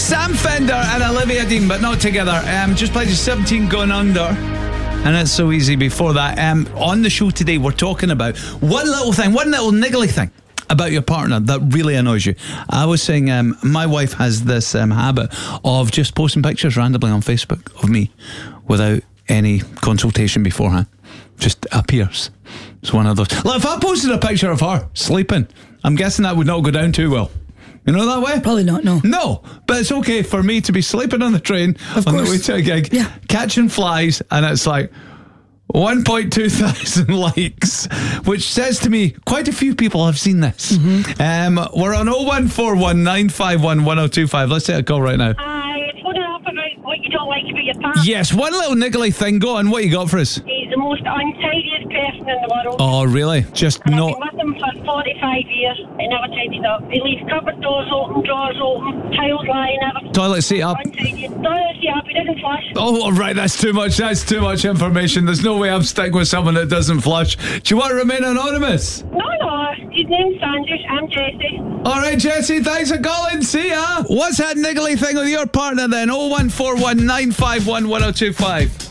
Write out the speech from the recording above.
Sam Fender and Olivia Dean, but not together. Just played you 17 Going Under. And It's So Easy before that. On the show today, we're talking about one little niggly thing about your partner that really annoys you. I was saying my wife has this habit of just posting pictures randomly on Facebook of me without any consultation beforehand. Just appears. It's one of those. Like if I posted a picture of her sleeping, I'm guessing that would not go down too well. You know that way? Probably not, no. No, but it's okay for me to be sleeping on the train on the way to a gig, catching flies, and it's like 1.2 thousand likes, which says to me, quite a few people have seen this. Mm-hmm. We're on 0141 951 1025. Let's take a call right now. It's going to up about what you don't like about your partner. Yes, one little niggly thing. Go on, what you got for us? He's the most untidiest person in the world. Oh, really? Just and not... I've been with him for 45 years. He never tidies up. He leaves cupboard doors open, drawers open, tiles lying, everything. Toilet seat up. Untidy. Toilet seat up, he doesn't flush. Oh, right, that's too much. That's too much information. There's no way I'm sticking with someone that doesn't flush. Do you want to remain anonymous? No. His name's Sanders. I'm Jessie. All right, Jessie, thanks for calling. See ya. What's that niggly thing with your partner then? 0141 951 1025.